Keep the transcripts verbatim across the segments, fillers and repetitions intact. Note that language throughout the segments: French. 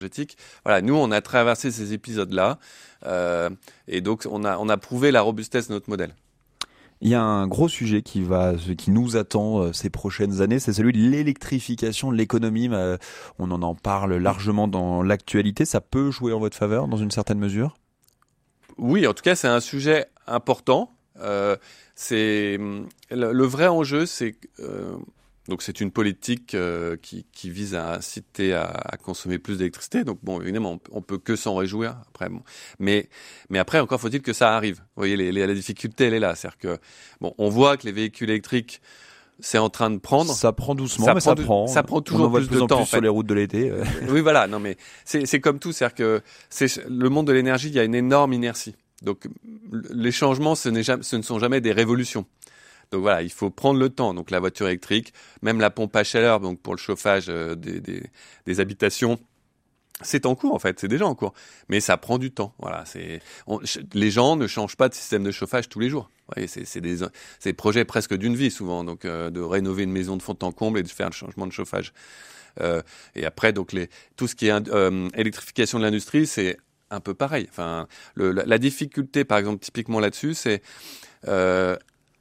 énergétique. Voilà, nous, on a traversé ces épisodes-là euh, et donc on a, on a prouvé la robustesse de notre modèle. Il y a un gros sujet qui va, qui nous attend euh, ces prochaines années, c'est celui de l'électrification de l'économie. Euh, on en en parle largement dans l'actualité. Ça peut jouer en votre faveur dans une certaine mesure ? Oui, en tout cas, c'est un sujet important. Euh, c'est le, le vrai enjeu, c'est euh, donc c'est une politique euh, qui, qui vise à inciter à, à consommer plus d'électricité. Donc bon, évidemment, on, on peut que s'en réjouir. Après, bon, mais mais après, encore faut-il que ça arrive. Vous voyez, les, les, la difficulté, elle est là. C'est-à-dire que bon, on voit que les véhicules électriques, c'est en train de prendre. Ça prend doucement, ça mais prend ça de, prend. Ça prend toujours on en voit plus de plus de en temps plus en fait. sur les routes de l'été. Oui, voilà. Non, mais c'est c'est comme tout. C'est-à-dire que c'est le monde de l'énergie. Il y a une énorme inertie. Donc les changements, ce, n'est jamais, ce ne sont jamais des révolutions. Donc voilà, il faut prendre le temps. Donc la voiture électrique, même la pompe à chaleur, donc pour le chauffage euh, des, des, des habitations, c'est en cours en fait, c'est déjà en cours. Mais ça prend du temps. Voilà, c'est on, les gens ne changent pas de système de chauffage tous les jours. Vous voyez, c'est, c'est des, c'est des projets presque d'une vie souvent. Donc euh, de rénover une maison de fond en comble et de faire le changement de chauffage. Euh, et après, donc les, tout ce qui est euh, électrification de l'industrie, c'est un peu pareil. Enfin, le, la, la difficulté, par exemple, typiquement là-dessus, c'est euh,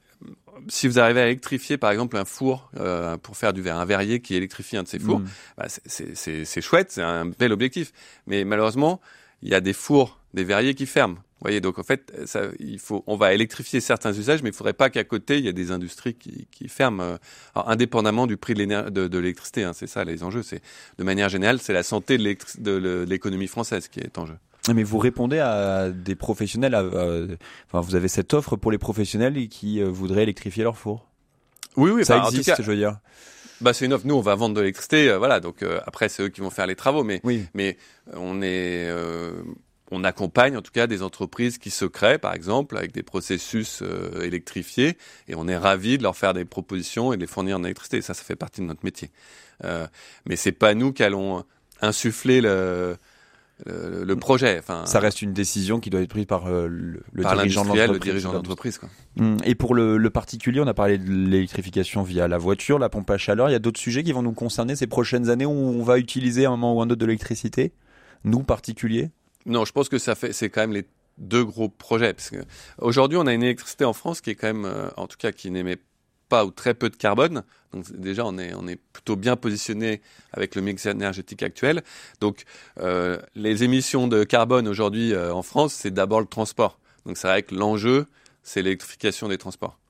si vous arrivez à électrifier, par exemple, un four euh, pour faire du verre, un verrier qui électrifie un de ses fours, mmh. bah, c'est, c'est, c'est, c'est chouette, c'est un bel objectif. Mais malheureusement, il y a des fours, des verriers qui ferment. Vous voyez, donc en fait, ça, il faut, on va électrifier certains usages, mais il ne faudrait pas qu'à côté, il y ait des industries qui, qui ferment, euh, alors, indépendamment du prix de, de, de l'électricité. Hein, c'est ça les enjeux. C'est, de manière générale, c'est la santé de, de, de l'économie française qui est en jeu. Mais vous répondez à des professionnels, à, à, enfin, vous avez cette offre pour les professionnels qui euh, voudraient électrifier leur four. Oui, oui, ça bah, existe, en tout cas, je veux dire. Bah, c'est une offre. Nous, on va vendre de l'électricité, euh, voilà. Donc euh, après, c'est eux qui vont faire les travaux, mais oui. mais on est, euh, on accompagne en tout cas des entreprises qui se créent, par exemple, avec des processus euh, électrifiés, et on est ravis de leur faire des propositions et de les fournir en électricité. Ça, ça fait partie de notre métier. Euh, mais c'est pas nous qui allons insuffler le Le, le projet. Enfin, ça reste une décision qui doit être prise par euh, le, le par dirigeant de l'entreprise. le dirigeant de l'entreprise. Quoi. Et pour le, le particulier, on a parlé de l'électrification via la voiture, la pompe à chaleur. Il y a d'autres sujets qui vont nous concerner ces prochaines années où on va utiliser un moment ou un autre de l'électricité, nous particuliers. Non, je pense que ça fait, c'est quand même les deux gros projets. Parce que aujourd'hui, on a une électricité en France qui est quand même, euh, en tout cas, qui n'émet pas ou très peu de carbone. Donc déjà, on est, on est plutôt bien positionné avec le mix énergétique actuel. Donc euh, les émissions de carbone aujourd'hui euh, en France, c'est d'abord le transport. Donc c'est vrai que l'enjeu, c'est l'électrification des transports.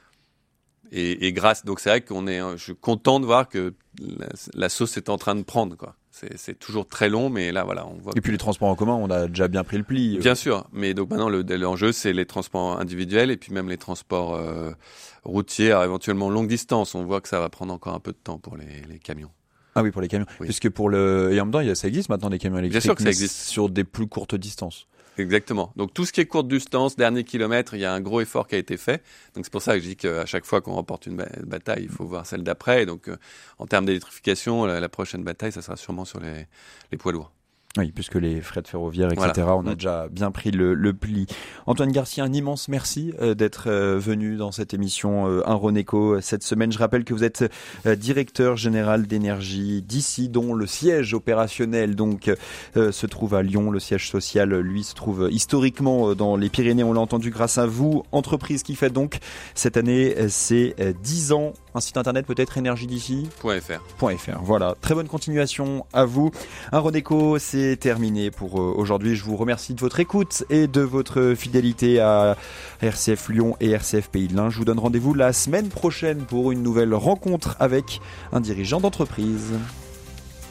Et, et grâce, donc c'est vrai qu'on est, je suis content de voir que la, la sauce est en train de prendre, quoi. C'est, c'est toujours très long, mais là, voilà, on voit. Et puis les transports en commun, on a déjà bien pris le pli. Bien sûr, mais donc maintenant, le, l'enjeu, c'est les transports individuels et puis même les transports euh, routiers, alors éventuellement longue distance. On voit que ça va prendre encore un peu de temps pour les, les camions. Ah oui, pour les camions. Oui. Puisque pour le, et en même temps, ça existe maintenant des camions électriques. Bien sûr que ça existe. Sur des plus courtes distances. Exactement. Donc tout ce qui est courte distance, dernier kilomètre, il y a un gros effort qui a été fait. Donc c'est pour ça que je dis qu'à chaque fois qu'on remporte une bataille, il faut voir celle d'après. Et donc euh, en termes d'électrification, la, la prochaine bataille, ça sera sûrement sur les, les poids lourds. Oui, puisque les frais de ferroviaire, et cetera, voilà. On a mmh. déjà bien pris le, le pli. Antoine Garcia, un immense merci euh, d'être euh, venu dans cette émission euh, Un Renéco cette semaine. Je rappelle que vous êtes euh, directeur général d'énergie d'ici, dont le siège opérationnel donc euh, se trouve à Lyon. Le siège social, lui, se trouve historiquement euh, dans les Pyrénées. On l'a entendu grâce à vous. Entreprise qui fête donc cette année euh, ses euh, dix ans. Un site internet peut-être énergie-d'ici .fr. .fr. Voilà. Très bonne continuation à vous. Un Renéco, c'est terminé pour aujourd'hui. Je vous remercie de votre écoute et de votre fidélité à R C F Lyon et R C F Pays de l'Ain. Je vous donne rendez-vous la semaine prochaine pour une nouvelle rencontre avec un dirigeant d'entreprise.